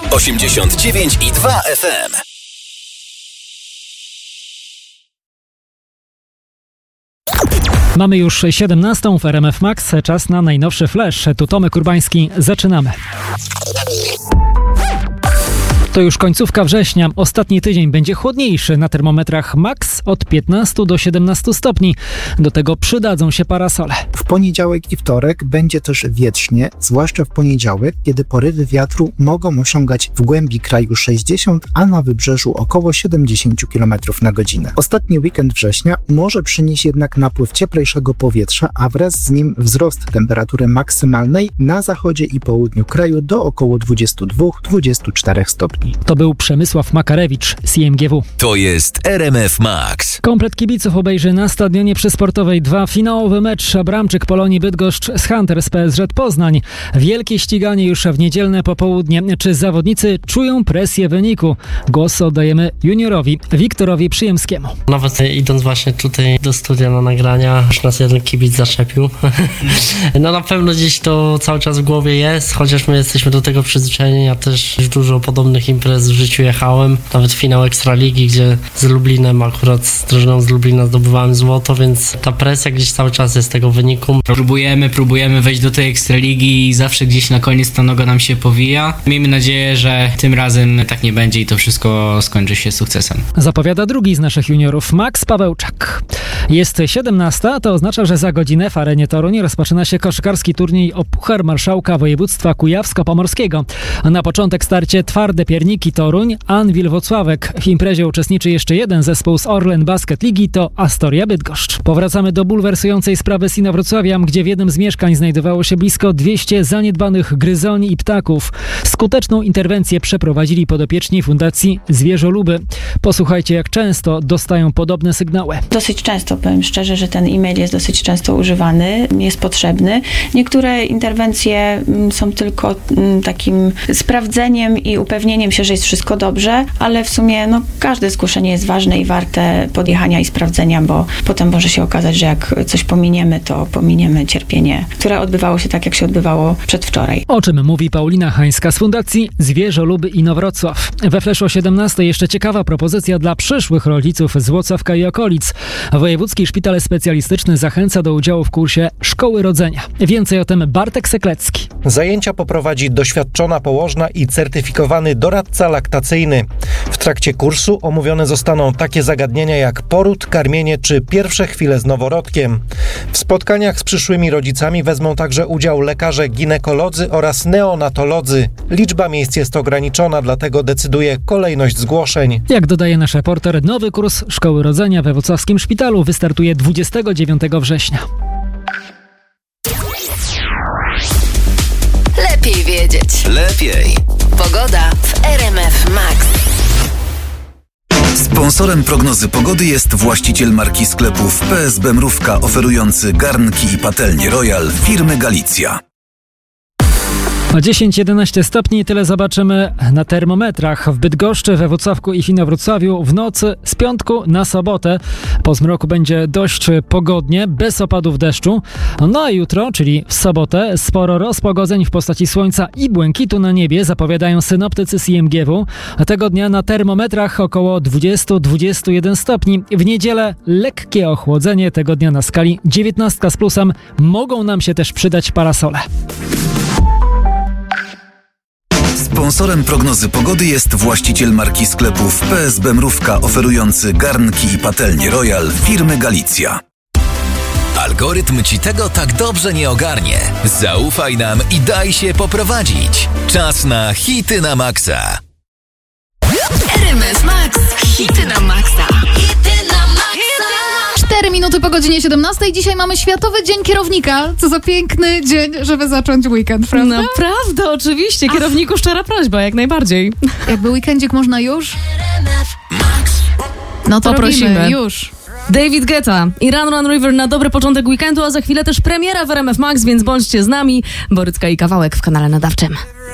89,2 FM. Mamy już 17 w RMF Max, czas na najnowszy flash. Tu Tomek Urbański, zaczynamy. To już końcówka września. Ostatni tydzień będzie chłodniejszy. Na termometrach max od 15 do 17 stopni. Do tego przydadzą się parasole. W poniedziałek i wtorek będzie też wietrznie, zwłaszcza w poniedziałek, kiedy porywy wiatru mogą osiągać w głębi kraju 60, a na wybrzeżu około 70 km na godzinę. Ostatni weekend września może przynieść jednak napływ cieplejszego powietrza, a wraz z nim wzrost temperatury maksymalnej na zachodzie i południu kraju do około 22-24 stopni. To był Przemysław Makarewicz z IMGW. To jest RMF Max. Komplet kibiców obejrzy na Stadionie Przysportowej 2 finałowy mecz Abramczyk Polonii Bydgoszcz z Hunters PSŻ Poznań. Wielkie ściganie już w niedzielne popołudnie. Czy zawodnicy czują presję wyniku? Głos oddajemy juniorowi Wiktorowi Przyjemskiemu. Nawet idąc właśnie tutaj do studia na nagrania, już nas jeden kibic zaczepił. No na pewno gdzieś to cały czas w głowie jest, chociaż my jesteśmy do tego przyzwyczajeni. Ja też już dużo podobnych imprez w życiu jechałem. Nawet finał Ekstraligi, gdzie z Lublinem, akurat z drużyną z Lublina zdobywałem złoto, więc ta presja gdzieś cały czas jest tego wyniku. Próbujemy wejść do tej Ekstraligi i zawsze gdzieś na koniec ta noga nam się powija. Miejmy nadzieję, że tym razem tak nie będzie i to wszystko skończy się sukcesem. Zapowiada drugi z naszych juniorów, Max Pawełczak. Jest 17, to oznacza, że za godzinę w arenie Toruń rozpoczyna się koszykarski turniej o Puchar Marszałka Województwa Kujawsko-Pomorskiego. Na początek starcie Twarde Pierniki Toruń, Anwil Włocławek. W imprezie uczestniczy jeszcze jeden zespół z Orlen Basket Ligi, to Astoria Bydgoszcz. Powracamy do bulwersującej sprawy z Inowrocławia, gdzie w jednym z mieszkań znajdowało się blisko 200 zaniedbanych gryzoni i ptaków. Skuteczną interwencję przeprowadzili podopieczni Fundacji Zwierzoluby. Posłuchajcie, jak często dostają podobne sygnały. Dosyć często, powiem szczerze, że ten e-mail jest dosyć często używany, jest potrzebny. Niektóre interwencje są tylko takim sprawdzeniem i upewnieniem się, że jest wszystko dobrze, ale w sumie każde zgłoszenie jest ważne i warte podjechania i sprawdzenia, bo potem może się okazać, że jak coś pominiemy, to pominiemy cierpienie, które odbywało się tak, jak się odbywało przedwczoraj. O czym mówi Paulina Hańska z Fundacji Zwierzoluby Inowrocław. We Flashu o 17 jeszcze ciekawa propozycja dla przyszłych rodziców z Włocławka i okolic. Wojewódzki Szpital Specjalistyczny zachęca do udziału w kursie Szkoły Rodzenia. Więcej o tym Bartek Seklecki. Zajęcia poprowadzi doświadczona położna i certyfikowany doradca laktacyjny. W trakcie kursu omówione zostaną takie zagadnienia jak poród, karmienie czy pierwsze chwile z noworodkiem. W spotkaniach z przyszłymi rodzicami wezmą także udział lekarze ginekolodzy oraz neonatolodzy. Liczba miejsc jest ograniczona, dlatego decyduje kolejność zgłoszeń. Jak dodaje nasz reporter, nowy kurs Szkoły Rodzenia we Włocławskim Szpitalu wystartuje 29 września. Lepiej wiedzieć. Lepiej. Pogoda w RMF Max. Sponsorem prognozy pogody jest właściciel marki sklepów PSB Mrówka, oferujący garnki i patelnie Royal firmy Galicja. O 10-11 stopni, tyle zobaczymy na termometrach w Bydgoszczy, we Włocławku i w Inowrocławiu w nocy z piątku na sobotę. Po zmroku będzie dość pogodnie, bez opadów deszczu. No a jutro, czyli w sobotę, sporo rozpogodzeń w postaci słońca i błękitu na niebie, zapowiadają synoptycy z IMGW. Tego dnia na termometrach około 20-21 stopni. W niedzielę lekkie ochłodzenie, tego dnia na skali 19 z plusem. Mogą nam się też przydać parasole. Sponsorem prognozy pogody jest właściciel marki sklepów PSB Mrówka, oferujący garnki i patelnie Royal firmy Galicja. Algorytm ci tego tak dobrze nie ogarnie. Zaufaj nam i daj się poprowadzić. Czas na hity na maksa. RMF Max. Hity na maksa. Hity na maksa. 4 minuty po godzinie 17. Dzisiaj mamy Światowy Dzień Kierownika. Co za piękny dzień, żeby zacząć weekend, prawda? Naprawdę, oczywiście. Kierowniku szczera prośba, jak najbardziej. Jakby weekendzik można już? No to prosimy. Już. David Guetta i Run River na dobry początek weekendu, a za chwilę też premiera w RMF Max, więc bądźcie z nami. Borycka i Kawałek w kanale nadawczym.